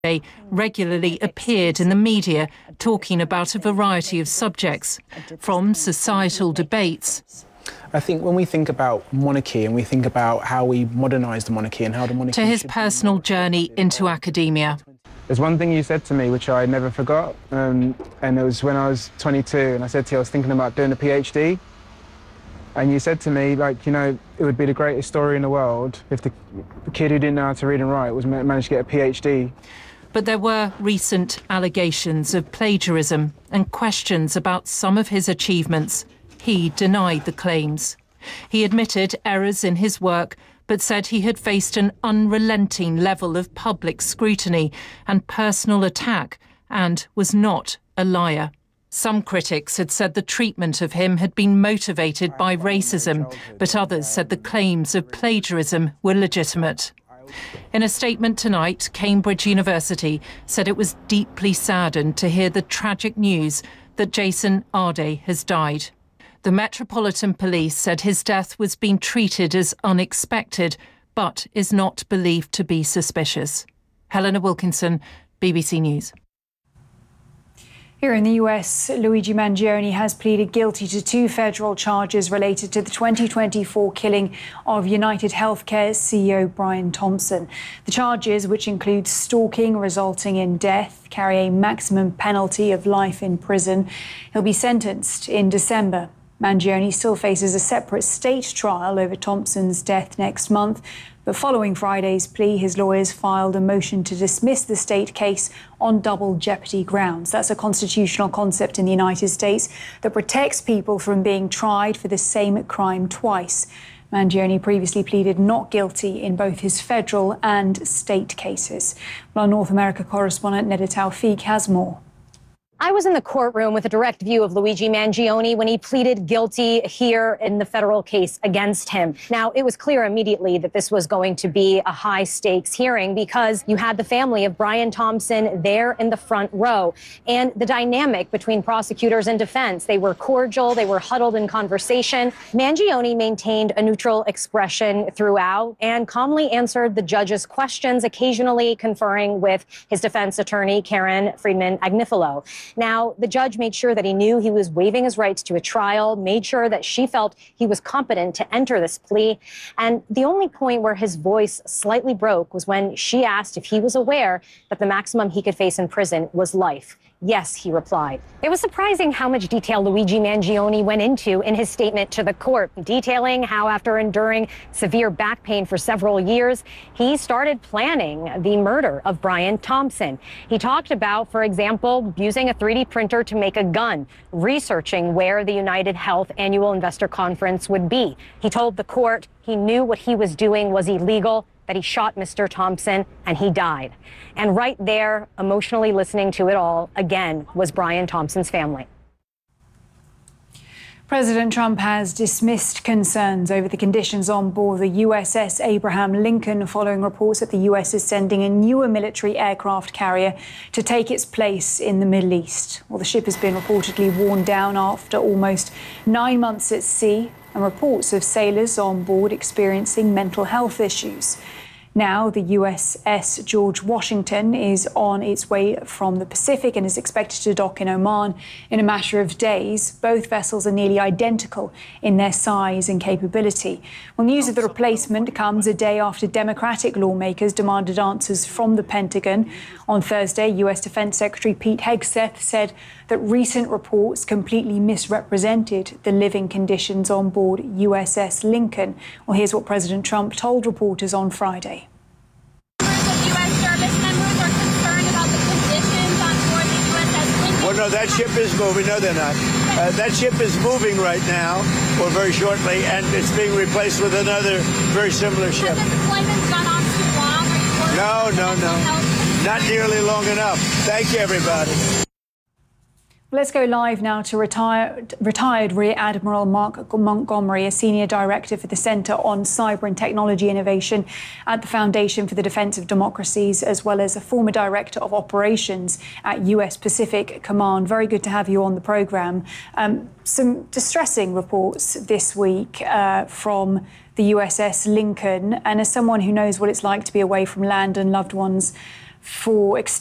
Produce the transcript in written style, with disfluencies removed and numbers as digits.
regularly appeared in the media talking about a variety of subjects, from societal debates. I think when we think about monarchy and we think about how we modernise the monarchy and how the monarchy... To his personal journey into academia. There's one thing you said to me which I never forgot, and it was when I was 22, and I said to you I was thinking about doing a PhD. And you said to me, like, you know, it would be the greatest story in the world if the kid who didn't know how to read and write managed to get a PhD. But there were recent allegations of plagiarism and questions about some of his achievements. He denied the claims. He admitted errors in his work, but said he had faced an unrelenting level of public scrutiny and personal attack and was not a liar. Some critics had said the treatment of him had been motivated by racism, but others said the claims of plagiarism were legitimate. In a statement tonight, Cambridge University said it was deeply saddened to hear the tragic news that Jason Arde has died. The Metropolitan Police said his death was being treated as unexpected, but is not believed to be suspicious. Helena Wilkinson, BBC News. Here in the US, Luigi Mangione has pleaded guilty to 2 federal charges related to the 2024 killing of United Healthcare CEO Brian Thompson. The charges, which include stalking resulting in death, carry a maximum penalty of life in prison. He'll be sentenced in December. Mangione still faces a separate state trial over Thompson's death next month. But following Friday's plea, his lawyers filed a motion to dismiss the state case on double jeopardy grounds. That's a constitutional concept in the United States that protects people from being tried for the same crime twice. Mangione previously pleaded not guilty in both his federal and state cases. Well, our North America correspondent Neda Tawfiq has more. I was in the courtroom with a direct view of Luigi Mangione when he pleaded guilty here in the federal case against him. Now, it was clear immediately that this was going to be a high-stakes hearing because you had the family of Brian Thompson there in the front row. And the dynamic between prosecutors and defense, they were cordial, they were huddled in conversation. Mangione maintained a neutral expression throughout and calmly answered the judge's questions, occasionally conferring with his defense attorney, Karen Friedman-Agnifilo. Now, the judge made sure that he knew he was waiving his rights to a trial, made sure that she felt he was competent to enter this plea. And the only point where his voice slightly broke was when she asked if he was aware that the maximum he could face in prison was life. Yes, he replied. It was surprising how much detail Luigi Mangione went into in his statement to the court, detailing how after enduring severe back pain for several years, he started planning the murder of Brian Thompson. He talked about, for example, using a 3D printer to make a gun, researching where the United Health annual investor conference would be. He told the court he knew what he was doing was illegal, that he shot Mr. Thompson and he died. And right there, emotionally listening to it all, again, was Brian Thompson's family. President Trump has dismissed concerns over the conditions on board the USS Abraham Lincoln following reports that the US is sending a newer military aircraft carrier to take its place in the Middle East. Well, the ship has been reportedly worn down after almost 9 months at sea, and reports of sailors on board experiencing mental health issues. Now, the USS George Washington is on its way from the Pacific and is expected to dock in Oman in a matter of days. Both vessels are nearly identical in their size and capability. Well, news of the replacement comes a day after Democratic lawmakers demanded answers from the Pentagon. On Thursday, US Defense Secretary Pete Hegseth said that recent reports completely misrepresented the living conditions on board USS Lincoln. Well, here's what President Trump told reporters on Friday. Well, no, that ship is moving. No, they're not. That ship is moving right now, or very shortly, and it's being replaced with another very similar ship. Has the deployment's gone on too long? No. Not nearly long enough. Thank you, everybody. Let's go live now to retired Rear Admiral Mark Montgomery, a senior director for the Center on Cyber and Technology Innovation at the Foundation for the Defense of Democracies, as well as a former director of operations at US Pacific Command. Very good to have you on the program. Some distressing reports this week from the USS Lincoln, and as someone who knows what it's like to be away from land and loved ones for